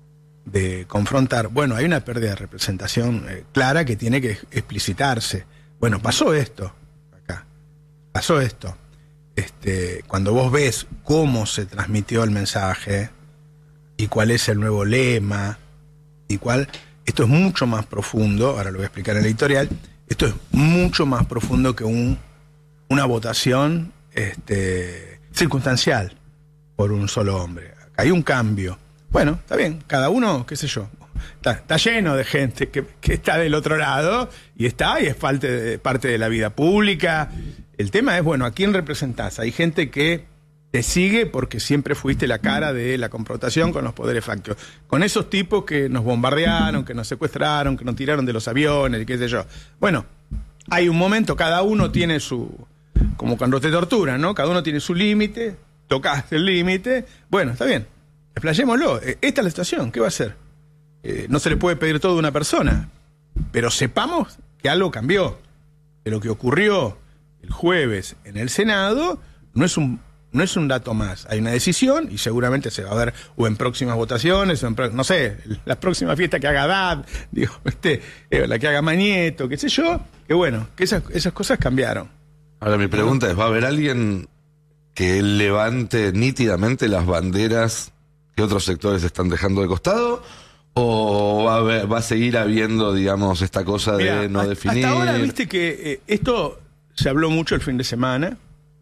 de confrontar, bueno, hay una pérdida de representación eh, clara que tiene que explicitarse. Bueno, pasó esto acá, pasó esto. Este, cuando vos ves cómo se transmitió el mensaje y cuál es el nuevo lema y cuál, esto es mucho más profundo, ahora lo voy a explicar en el editorial, esto es mucho más profundo que un, una votación este, circunstancial por un solo hombre. Hay un cambio. Bueno, está bien, cada uno, qué sé yo, está, está lleno de gente que, que está del otro lado y está y es parte de, parte de la vida pública. El tema es, bueno, ¿a quién representás? Hay gente que te sigue porque siempre fuiste la cara de la confrontación con los poderes fácticos. Con esos tipos que nos bombardearon, que nos secuestraron, que nos tiraron de los aviones y qué sé yo. Bueno, hay un momento, cada uno tiene su... Como cuando te torturan, ¿no? Cada uno tiene su límite, tocaste el límite. Bueno, está bien, explayémoslo. Esta es la situación, ¿qué va a hacer? Eh, no se le puede pedir todo a una persona, pero sepamos que algo cambió. Que lo que ocurrió el jueves en el Senado no es un, no es un dato más. Hay una decisión y seguramente se va a ver o en próximas votaciones, o en, no sé, la próxima fiesta que haga Haddad, digo, este, eh, la que haga Mañeto, qué sé yo, que bueno, que esas, esas cosas cambiaron. Ahora mi pregunta es, ¿va a haber alguien que levante nítidamente las banderas que otros sectores están dejando de costado? ¿O va a, haber, va a seguir habiendo, digamos, esta cosa Mirá, de no hasta, definir? Hasta ahora, viste que eh, esto se habló mucho el fin de semana.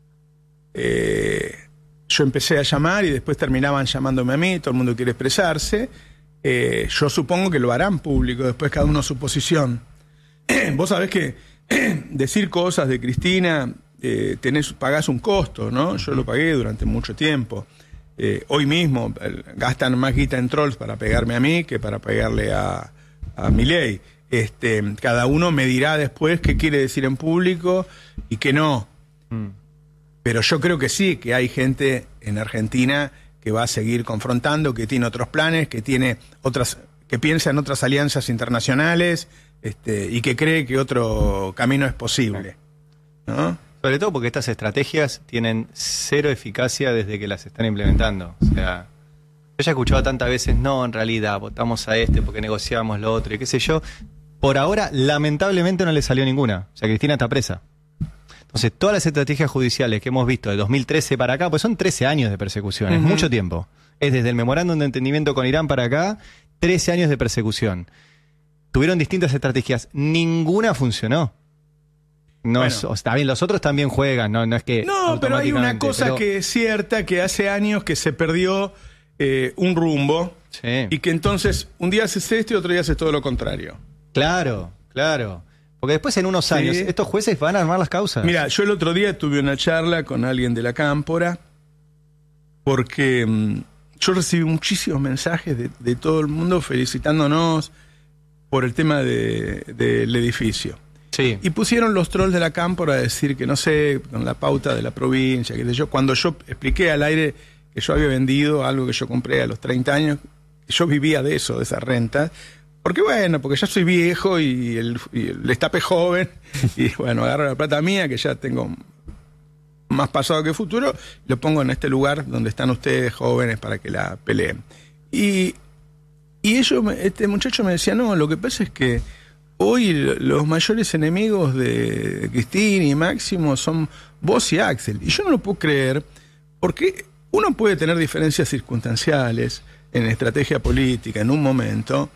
Eh, yo empecé a llamar y después terminaban llamándome a mí, todo el mundo quiere expresarse. Eh, yo supongo que lo harán público, después cada uno su posición. Vos sabés que decir cosas de Cristina, eh, tenés, pagás un costo, ¿no? Yo lo pagué durante mucho tiempo. Eh, hoy mismo eh, gastan más guita en trolls para pegarme a mí que para pegarle a, a Milei. Este, cada uno me dirá después qué quiere decir en público y qué no. Mm. Pero yo creo que sí, que hay gente en Argentina que va a seguir confrontando, que tiene otros planes, que tiene otras, que piensa en otras alianzas internacionales, este, y que cree que otro camino es posible, ¿no? Sobre todo porque estas estrategias tienen cero eficacia desde que las están implementando. O sea, yo ya he escuchado tantas veces, no, en realidad, votamos a este porque negociamos lo otro y qué sé yo. Por ahora, lamentablemente, no le salió ninguna. O sea, Cristina está presa. Entonces, todas las estrategias judiciales que hemos visto de dos mil trece para acá, pues son trece años de persecución, es uh-huh. mucho tiempo. Es desde el memorándum de entendimiento con Irán para acá, trece años de persecución. Tuvieron distintas estrategias, ninguna funcionó. No, bueno. es, está bien, los otros también juegan, no, no es que... No, pero hay una cosa pero... que es cierta, que hace años que se perdió eh, un rumbo, sí. y que entonces un día haces esto y otro día haces todo lo contrario. Claro, claro. Porque después en unos años, sí. estos jueces van a armar las causas. Mira, yo el otro día tuve una charla con alguien de la Cámpora, porque mmm, yo recibí muchísimos mensajes de, de todo el mundo felicitándonos por el tema de, del edificio. Sí. Y pusieron los trolls de la Cámpora a decir que, no sé, con la pauta de la provincia, que yo, cuando yo expliqué al aire que yo había vendido algo que yo compré a los treinta años, yo vivía de eso, de esa renta. Porque bueno, porque ya soy viejo y el, y el destape joven, y bueno, agarro la plata mía, que ya tengo más pasado que futuro, y lo pongo en este lugar donde están ustedes jóvenes para que la peleen. Y, y ellos, este muchacho me decía, no, lo que pasa es que hoy los mayores enemigos de Cristina y Máximo son vos y Axel. Y yo no lo puedo creer, porque uno puede tener diferencias circunstanciales en estrategia política en un momento,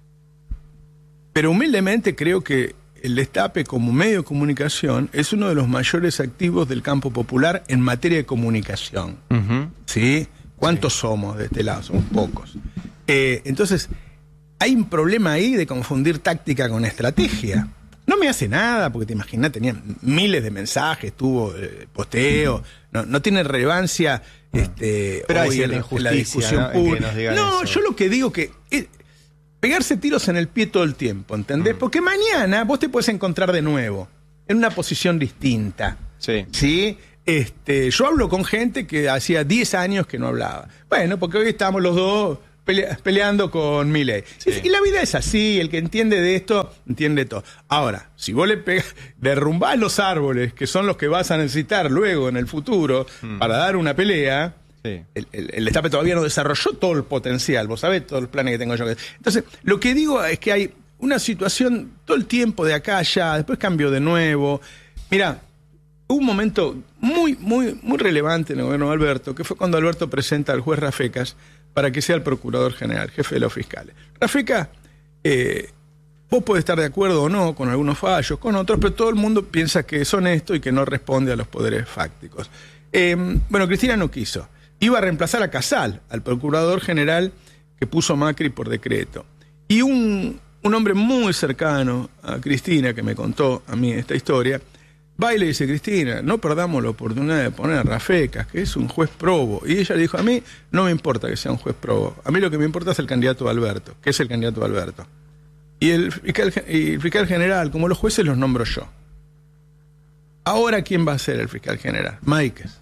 pero humildemente creo que el Destape como medio de comunicación es uno de los mayores activos del campo popular en materia de comunicación. Uh-huh. ¿Sí? ¿Cuántos sí. somos de este lado? Somos pocos. Eh, entonces, hay un problema ahí de confundir táctica con estrategia. No me hace nada, porque te imaginas, tenía miles de mensajes, tuvo eh, posteo, no, no tiene relevancia este, Pero hay hoy cierta en, en la injusticia, discusión ¿no? en que pública. nos digan No, eso. yo lo que digo que es pegarse tiros en el pie todo el tiempo, ¿entendés? Mm. Porque mañana vos te puedes encontrar de nuevo en una posición distinta. Sí. ¿Sí? Este, yo hablo con gente que hacía diez años que no hablaba. Bueno, porque hoy estamos los dos pelea- peleando con Milei. Sí. Y la vida es así, el que entiende de esto, entiende todo. Ahora, si vos le pegas, derrumbás los árboles, que son los que vas a necesitar luego en el futuro Mm. para dar una pelea, Sí. el, el, el Destape todavía no desarrolló todo el potencial, vos sabés todos los planes que tengo yo. Entonces, lo que digo es que hay una situación todo el tiempo de acá a allá, después cambio de nuevo. Mira, hubo un momento muy, muy, muy relevante en el gobierno de Alberto, que fue cuando Alberto presenta al juez Rafecas para que sea el procurador general, jefe de los fiscales. Rafecas, eh, vos podés estar de acuerdo o no con algunos fallos, con otros, pero todo el mundo piensa que es honesto y que no responde a los poderes fácticos. Eh, bueno, Cristina no quiso. Iba a reemplazar a Casal, al procurador general que puso Macri por decreto. Y un, un hombre muy cercano a Cristina, que me contó a mí esta historia, va y le dice: Cristina, no perdamos la oportunidad de poner a Rafecas, que es un juez probo. Y ella le dijo: a mí no me importa que sea un juez probo. A mí lo que me importa es el candidato de Alberto, que es el candidato de Alberto. Y el fiscal, y el fiscal general, como los jueces, los nombro yo. Ahora, ¿quién va a ser el fiscal general? Máiquez,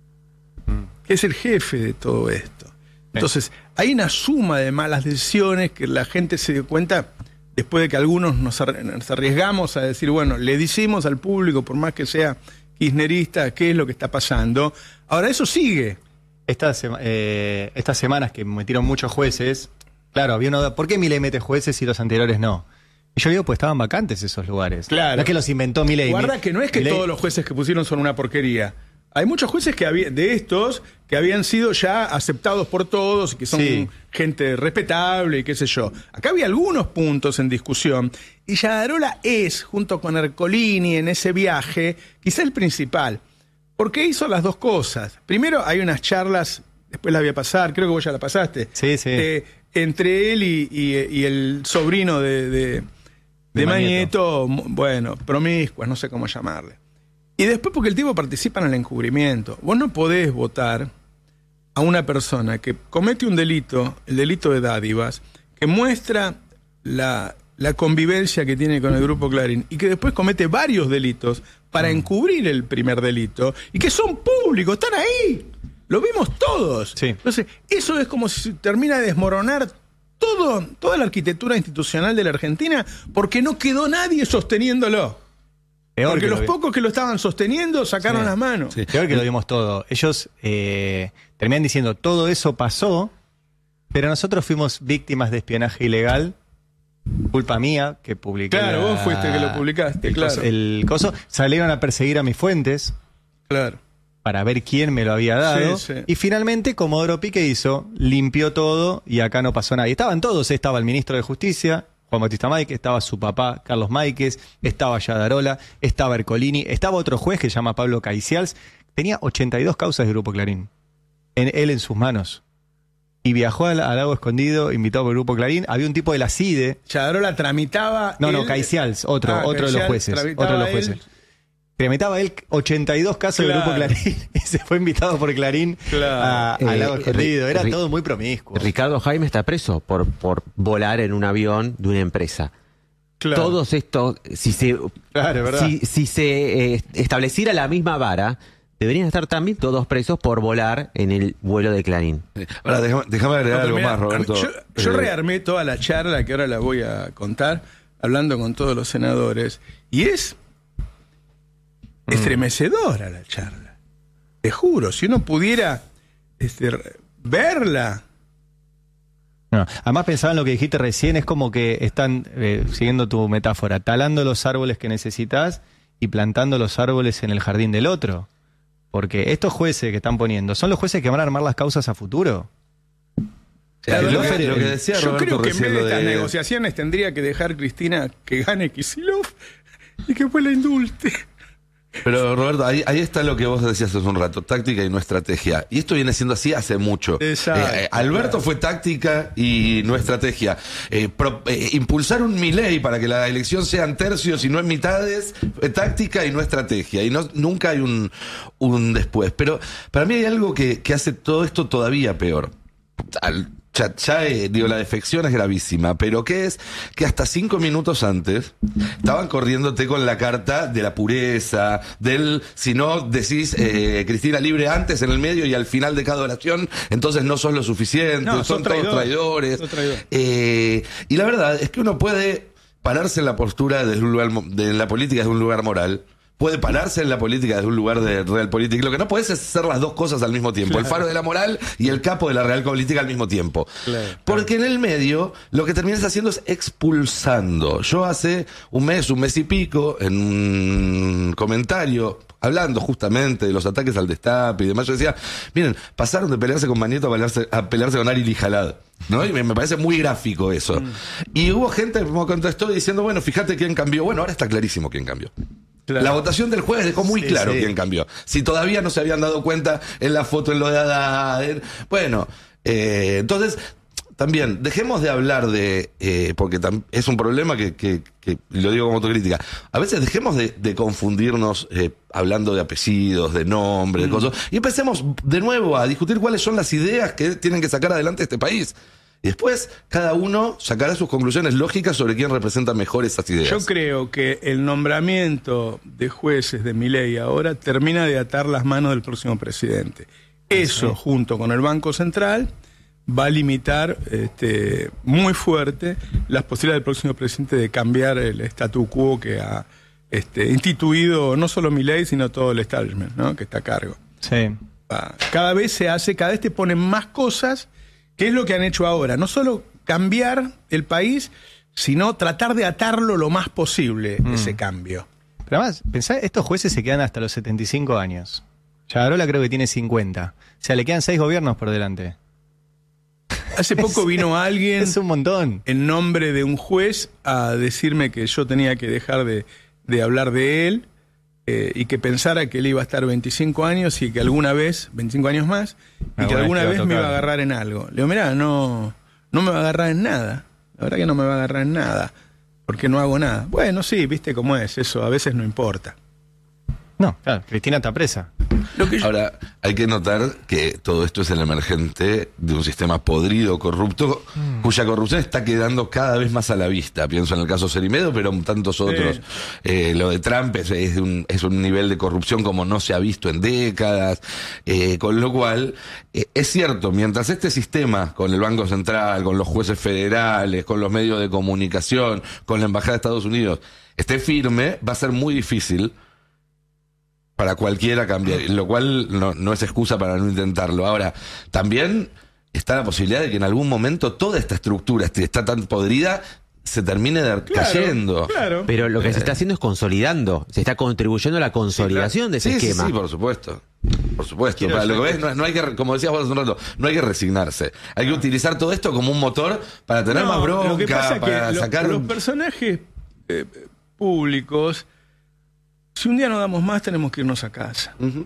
que es el jefe de todo esto. Entonces, hay una suma de malas decisiones que la gente se dio cuenta después de que algunos nos arri- nos arriesgamos a decir, bueno, le decimos al público, por más que sea kirchnerista, qué es lo que está pasando. Ahora, eso sigue. Estas, sema- eh, estas semanas que metieron muchos jueces, claro, había uno. ¿Por qué Milei mete jueces y los anteriores no? Y yo digo, pues estaban vacantes esos lugares. Claro. No es que los inventó Milei. Guarda Mi- que no es que Milei- todos los jueces que pusieron son una porquería. Hay muchos jueces que había, de estos que habían sido ya aceptados por todos y que son Sí. gente respetable y qué sé yo. Acá había algunos puntos en discusión y Yadarola es, junto con Ercolini en ese viaje, quizá el principal. Porque hizo las dos cosas. Primero hay unas charlas, después las voy a pasar, creo que vos ya la pasaste. Sí, sí. eh, entre él y, y- y el sobrino de, de, de De Mañeto, mu- bueno, promiscuas, no sé cómo llamarle. Y después porque el tipo participa en el encubrimiento. Vos no podés votar a una persona que comete un delito, el delito de dádivas, que muestra la, la convivencia que tiene con el Grupo Clarín y que después comete varios delitos para encubrir el primer delito y que son públicos, están ahí. Lo vimos todos. Sí. Entonces, eso es como si se termina de desmoronar todo, toda la arquitectura institucional de la Argentina porque no quedó nadie sosteniéndolo. Peor Porque que los lo vi- pocos que lo estaban sosteniendo sacaron Sí. las manos. Sí. Peor que lo vimos todo. Ellos eh, terminan diciendo, todo eso pasó, pero nosotros fuimos víctimas de espionaje ilegal, culpa mía, que publiqué. Claro, la- vos fuiste que lo publicaste, el claro. coso- el coso. Salieron a perseguir a mis fuentes Claro. para ver quién me lo había dado. Sí, sí. Y finalmente, Comodoro Pi, ¿qué hizo? Limpió todo y acá no pasó nada. Y estaban todos, estaba el ministro de Justicia, Juan Bautista Máiquez, estaba su papá, Carlos Máiquez, estaba Yadarola, estaba Ercolini, estaba otro juez que se llama Pablo Caicials. Tenía ochenta y dos causas de Grupo Clarín, en, él en sus manos. Y viajó al, al Lago Escondido, invitado por el Grupo Clarín. Había un tipo de la CIDE. Yadarola tramitaba. No, no, él- Caicials, otro, Ah, otro de los Caicials jueces. tramitaba Otro de los él. jueces. Tramitaba él ochenta y dos casos Claro. del Grupo Clarín y se fue invitado por Clarín Claro. a- al Eh, Lago Escondido. Era Ri- todo muy promiscuo. Ricardo Jaime está preso por, por volar en un avión de una empresa. Claro. Todos estos, si se, Claro, es verdad. si, si se eh, estableciera la misma vara, deberían estar también todos presos por volar en el vuelo de Clarín. Ahora, déjame, déjame agregar No, pero algo mirá, más, Roberto. Yo, yo Eh, rearmé toda la charla que ahora la voy a contar, hablando con todos los senadores, y es estremecedora la charla. Te juro, si uno pudiera este, re- verla. No, además pensaba en lo que dijiste recién, es como que están, eh, siguiendo tu metáfora, talando los árboles que necesitas y plantando los árboles en el jardín del otro. Porque estos jueces que están poniendo, ¿son los jueces que van a armar las causas a futuro? La lo, verdad, que, lo que decía yo Roberto creo que en vez recién, de lo estas de- negociaciones tendría que dejar Cristina que gane Kicillof y que después la indulte. Pero Roberto, ahí, ahí está lo que vos decías hace un rato, táctica y no estrategia. Y esto viene siendo así hace mucho. Exacto, Eh, eh, Alberto claro. fue táctica y no estrategia. Eh, pro- eh, impulsar un Milei para que la elección sean tercios y no en mitades, eh, táctica y no estrategia. Y no, nunca hay un, un después. Pero para mí hay algo que, que hace todo esto todavía peor. Al- Ya, ya eh, digo, la defección es gravísima, pero ¿qué es? Que hasta cinco minutos antes estaban corriéndote con la carta de la pureza, del, si no decís eh, Cristina libre antes, en el medio y al final de cada oración, entonces no sos lo suficiente, No, son sos todos traidor, traidores. sos traidor. Eh, y la verdad es que uno puede pararse en la postura desde un lugar, mo- de la política desde un lugar moral. Puede pararse en la política desde un lugar de realpolitik. Lo que no puedes es hacer las dos cosas al mismo tiempo. Claro. El faro de la moral y el capo de la realpolitik al mismo tiempo. Claro, Porque en el medio lo que terminas haciendo es expulsando. Yo hace un mes, un mes y pico, en un comentario, hablando justamente de los ataques al destape y demás, yo decía, miren, pasaron de pelearse con Magneto a pelearse, a pelearse con Ari Lijalad. ¿No? Y me, me parece muy gráfico eso. Mm. Y hubo gente que me contestó diciendo, bueno, fíjate quién cambió. Bueno, ahora está clarísimo quién cambió. Claro. La votación del jueves dejó muy Sí, claro sí. quién cambió. Si todavía no se habían dado cuenta en la foto, en lo de Haddad. en- Bueno, eh, entonces, también, dejemos de hablar de... eh, porque tam- es un problema que, que, que lo digo como autocrítica. A veces dejemos de, de confundirnos eh, hablando de apellidos, de nombres, de cosas. Y empecemos de nuevo a discutir cuáles son las ideas que tienen que sacar adelante este país. Y después, cada uno sacará sus conclusiones lógicas sobre quién representa mejor esas ideas. Yo creo que el nombramiento de jueces de Milei ahora termina de atar las manos del próximo presidente. Eso, junto con el Banco Central, va a limitar este, muy fuerte las posibilidades del próximo presidente de cambiar el statu quo que ha este, instituido no solo Milei, sino todo el establishment, ¿no? Que está a cargo. Sí. Va, Cada vez se hace, cada vez te ponen más cosas, que es lo que han hecho ahora. No solo cambiar el país, sino tratar de atarlo lo más posible, ese cambio. Pero además, pensá, estos jueces se quedan hasta los setenta y cinco años. Chagarola creo que tiene cincuenta. O sea, le quedan seis gobiernos por delante. Hace poco vino alguien Es un montón. en nombre de un juez a decirme que yo tenía que dejar de, de hablar de él eh, y que pensara que él iba a estar veinticinco años y que alguna vez, veinticinco años más, y que alguna Alguna vez te va a vez me iba a tocar. agarrar en algo. Le digo, mirá, no, no me va a agarrar en nada. La verdad que no me va a agarrar en nada, porque no hago nada. Bueno, sí, viste cómo es, eso a veces no importa. No, claro, Cristina está presa. Lo que yo- Ahora, hay que notar que todo esto es el emergente de un sistema podrido, corrupto, cuya corrupción está quedando cada vez más a la vista. Pienso en el caso Cerimedo, pero en tantos otros. Eh, lo de Trump es, es un, es un nivel de corrupción como no se ha visto en décadas. Eh, con lo cual, eh, es cierto, mientras este sistema, con el Banco Central, con los jueces federales, con los medios de comunicación, con la Embajada de Estados Unidos, esté firme, va a ser muy difícil para cualquiera cambiar, lo cual no, no es excusa para no intentarlo. Ahora, también está la posibilidad de que en algún momento toda esta estructura este, está tan podrida, se termine de- Claro, cayendo. Claro. Pero lo que se está haciendo es consolidando, se está contribuyendo a la consolidación de ese Sí, sí, esquema. sí, por supuesto. Por supuesto. Quiero Para lo que saber- ves, no, no hay que, como decías vos hace un rato, no hay que resignarse. Hay que utilizar todo esto como un motor para tener No, más bronca, lo que pasa es que para lo- sacar... los personajes eh, públicos, si un día no damos más, tenemos que irnos a casa. Ujú.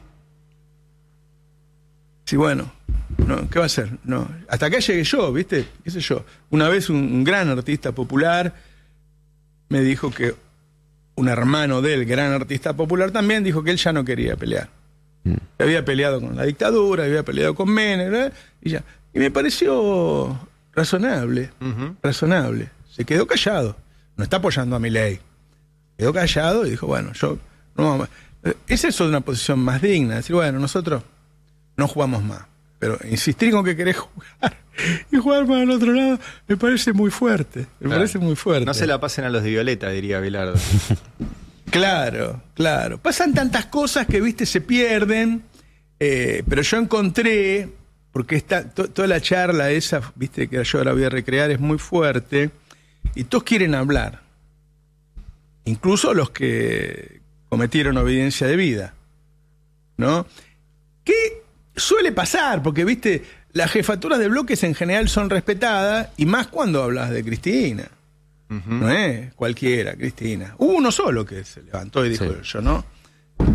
Sí, bueno, no, ¿qué va a hacer? No, hasta acá llegué yo, ¿viste? ¿Qué sé yo? Una vez un, un gran artista popular me dijo que un hermano del gran artista popular también dijo que él ya no quería pelear. Había peleado con la dictadura, había peleado con Menem, ¿verdad? y ya. Y me pareció razonable, razonable. Se quedó callado. No está apoyando a Milei. Quedó callado y dijo, bueno, yo no vamos a- eh, Esa es una posición más digna, decir, bueno, nosotros no jugamos más. Pero insistir con que querés jugar y jugar para el otro lado me parece muy fuerte. Me Claro. parece muy fuerte. No se la pasen a los de Violeta, diría Bilardo. Claro, claro. Pasan tantas cosas que, viste, se pierden. eh, pero yo encontré, porque está to- toda la charla esa, viste, que yo ahora voy a recrear, es muy fuerte. Y todos quieren hablar. Incluso los que cometieron obediencia de vida. ¿No? ¿Qué suele pasar? Porque, viste, las jefaturas de bloques en general son respetadas, y más cuando hablas de Cristina. No es cualquiera, Cristina. Hubo uno solo que se levantó y dijo, Sí. yo no.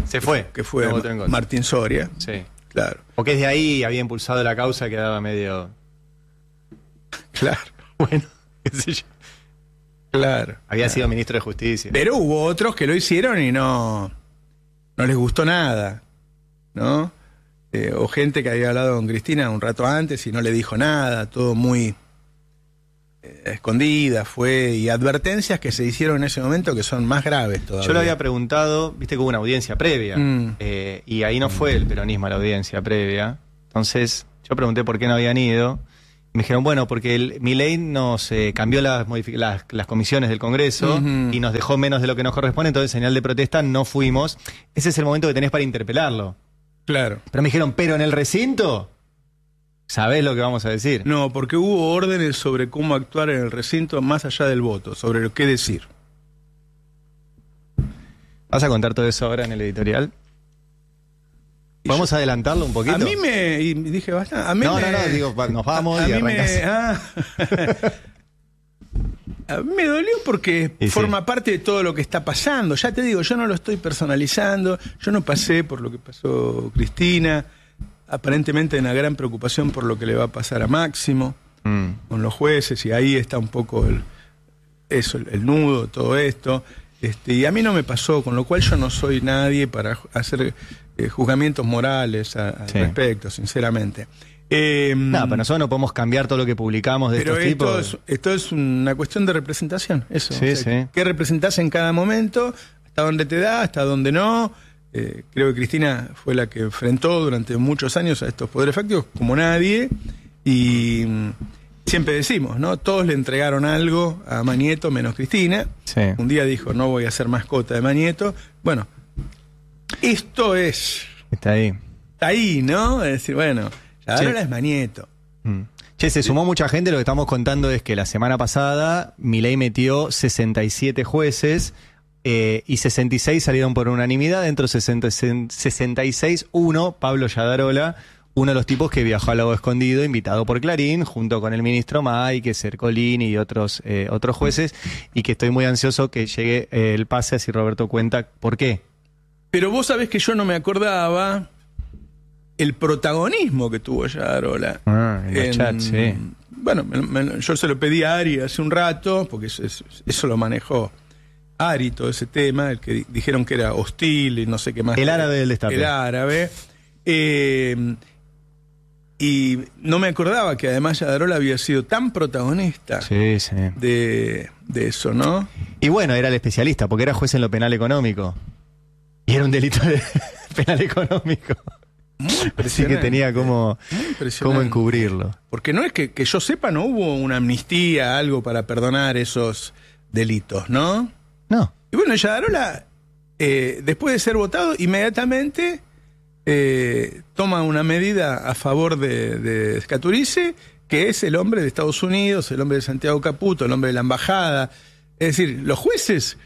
Se fue. Que fue No votó en contra. Martín Soria. Sí. Claro, Porque desde ahí había impulsado la causa, quedaba medio... claro, Bueno, qué sé yo. claro. Había claro. sido ministro de Justicia. Pero hubo otros que lo hicieron y no, no les gustó nada, ¿no? Eh, o gente que había hablado con Cristina un rato antes y no le dijo nada, todo muy eh, escondida fue, y advertencias que se hicieron en ese momento que son más graves todavía. Yo lo había preguntado, viste que hubo una audiencia previa, Mm. eh, y ahí no fue el peronismo a la audiencia previa. Entonces, yo pregunté por qué no habían ido. Y me dijeron, bueno, porque el, Milei nos eh, cambió las, modific- las, las comisiones del Congreso Ujú. y nos dejó menos de lo que nos corresponde, entonces, señal de protesta, no fuimos. Ese es el momento que tenés para interpelarlo. Claro. Pero me dijeron, pero en el recinto, ¿sabés lo que vamos a decir? No, porque hubo órdenes sobre cómo actuar en el recinto más allá del voto, sobre lo que decir. ¿Vas a contar todo eso ahora en el editorial? Y ¿Podemos yo- adelantarlo un poquito? A mí me... Y dije, bastante. A mí No, me, no, no, digo, va- nos vamos a y mí me, arrancás. ah. A mí me dolió porque Y sí. forma parte de todo lo que está pasando. Ya te digo, yo no lo estoy personalizando, yo no pasé por lo que pasó Cristina, aparentemente hay una gran preocupación por lo que le va a pasar a Máximo Mm. con los jueces, y ahí está un poco el, eso, el, el nudo, todo esto. Este, y a mí no me pasó, con lo cual yo no soy nadie para ju- hacer eh, juzgamientos morales a- al Sí. respecto, sinceramente. Eh, No, pero nosotros no podemos cambiar todo lo que publicamos de pero estos esto tipos. es, esto es una cuestión de representación, eso. Sí, sí. ¿Qué representás en cada momento? ¿Hasta dónde te da? ¿Hasta dónde no? Eh, creo que Cristina fue la que enfrentó durante muchos años a estos poderes fácticos como nadie. Y mm, siempre decimos, ¿no? Todos le entregaron algo a Mañeto menos Cristina. Sí. Un día dijo, no voy a ser mascota de Mañeto. Bueno, esto es... Está ahí. Está ahí, ¿no? Es decir, bueno, ahora Sí. es Mañeto. Mm. Che, se sumó mucha gente. Lo que estamos contando es que la semana pasada Milei metió sesenta y siete jueces eh, y sesenta y seis salieron por unanimidad. Dentro de sesenta, sesenta y seis, uno, Pablo Yadarola, uno de los tipos que viajó al Lago Escondido, invitado por Clarín, junto con el ministro Mike, Cercolini y otros, eh, otros jueces, y que estoy muy ansioso que llegue eh, el pase, así Roberto cuenta por qué. Pero vos sabés que yo no me acordaba el protagonismo que tuvo Yadarola. Ah, en los chats, sí. Bueno, me- me- yo se lo pedí a Ari hace un rato, porque eso, eso- eso lo manejó Ari, todo ese tema, el que di- dijeron que era hostil y no sé qué más. El árabe del destape. El árabe. Eh, y no me acordaba que además Yadarola había sido tan protagonista Sí, sí. de, de eso, ¿no? Y bueno, era el especialista, porque era juez en lo penal económico. Y era un delito de penal económico. Muy Así que impresionante. tenía como, Muy impresionante. cómo encubrirlo. Porque no es que, que yo sepa, no hubo una amnistía, algo para perdonar esos delitos, ¿no? No. Y bueno, Yadarola, eh, después de ser votado, inmediatamente eh, toma una medida a favor de, de Scaturice, que es el hombre de Estados Unidos, el hombre de Santiago Caputo, el hombre de la embajada. Es decir, los jueces,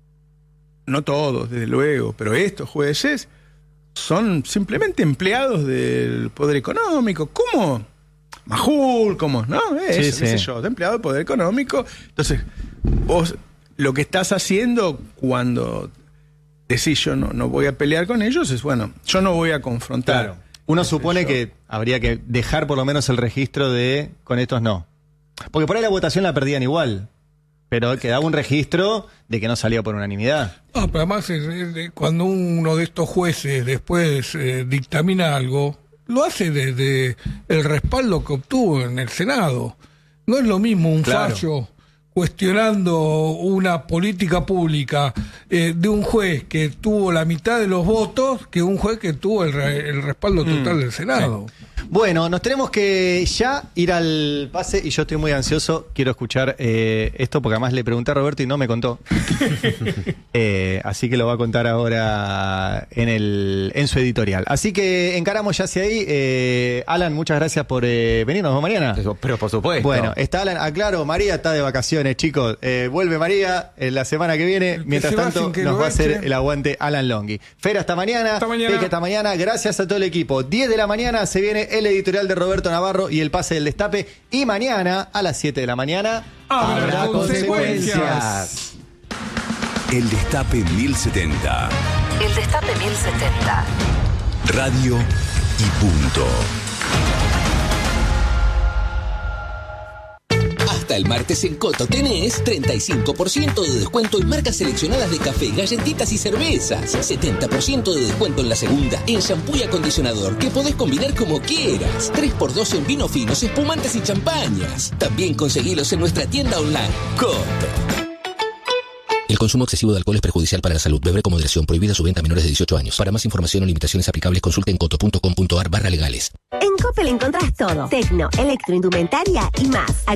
no todos, desde luego, pero estos jueces son simplemente empleados del poder económico. ¿Cómo? Majul, ¿cómo? ¿No? Eso, Sí, qué sí. sé yo, de empleado del poder económico. Entonces, vos lo que estás haciendo cuando decís yo no, no voy a pelear con ellos es, bueno, yo no voy a confrontar. Uno qué sé supone yo. que habría que dejar por lo menos el registro de con estos no. Porque por ahí la votación la perdían igual. Pero quedaba un registro de que no salió por unanimidad. Ah, pero además es- es de- cuando uno de estos jueces después eh, dictamina algo, lo hace desde el respaldo que obtuvo en el Senado. No es lo mismo un Claro. fallo cuestionando una política pública eh, de un juez que tuvo la mitad de los votos que un juez que tuvo el, re- el respaldo total del Senado. Bueno, nos tenemos que ya ir al pase y yo estoy muy ansioso. Quiero escuchar eh, esto porque además le pregunté a Roberto y no me contó. Eh, así que lo va a contar ahora en, el, en su editorial. Así que encaramos ya hacia ahí. Eh, Alan, muchas gracias por eh, venir. Nos vemos mañana. Eso, pero por supuesto. Bueno, está Alan. Aclaro, María está de vacaciones, chicos. Eh, vuelve María en la semana que viene. El que Mientras se va tanto, sin que nos lo va a hacer echen. el aguante Alan Longhi. Fer, hasta mañana. Hasta mañana. Peque, hasta mañana. Gracias a todo el equipo. diez de la mañana se viene el editorial de Roberto Navarro y el pase del destape. Y mañana, a las siete de la mañana, Habrá habrá consecuencias. consecuencias. El Destape mil setenta. El Destape mil setenta. Radio y punto. Hasta el martes en Coto tenés treinta y cinco por ciento de descuento en marcas seleccionadas de café, galletitas y cervezas. setenta por ciento de descuento en la segunda en shampoo y acondicionador que podés combinar como quieras. tres por dos en vinos finos, espumantes y champañas. También conseguilos en nuestra tienda online. Coto. El consumo excesivo de alcohol es perjudicial para la salud. Beber con moderación. Prohibida su venta a menores de dieciocho años. Para más información o limitaciones aplicables, consulte en coto punto com punto ar barra legales. En Coppel encontrás todo. Tecno, electroindumentaria y más.